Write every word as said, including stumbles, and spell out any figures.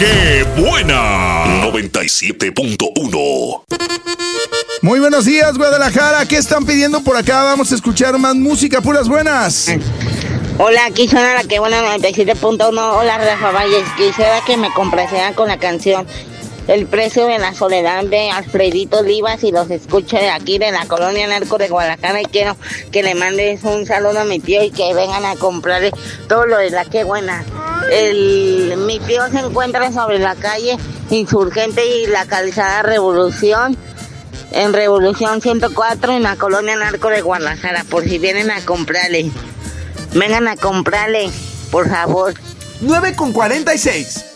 ¡Qué buena! noventa y siete punto uno. Muy buenos días, Guadalajara. ¿Qué están pidiendo por acá? Vamos a escuchar más música, puras buenas. Hola, aquí suena la que buena noventa y siete punto uno. Hola, Rafa Valles. Quisiera que me complacieran con la canción El precio de la soledad de Alfredito Olivas y los escucho de aquí de la colonia Narco de Guadalajara, y quiero que le mandes un saludo a mi tío y que vengan a comprarle todo lo de la que buena. El, mi tío se encuentra sobre la calle Insurgente y la calzada Revolución, en Revolución ciento cuatro, en la colonia Narco de Guadalajara, por si vienen a comprarle. Vengan a comprarle, por favor. nueve con cuarenta y seis.